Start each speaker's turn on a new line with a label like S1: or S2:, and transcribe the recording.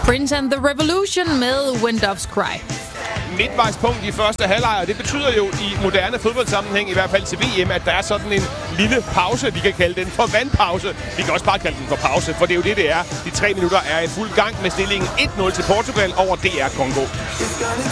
S1: Prince and the Revolution med When Doves Cry.
S2: Midtvejspunkt i første halvleg, og det betyder jo i moderne fodboldsammenhæng, i hvert fald til VM, at der er sådan en lille pause, vi kan kalde den for vandpause. Vi kan også bare kalde den for pause, for det er jo det er. De 3 minutter er i fuld gang med stillingen 1-0 til Portugal over DR Congo.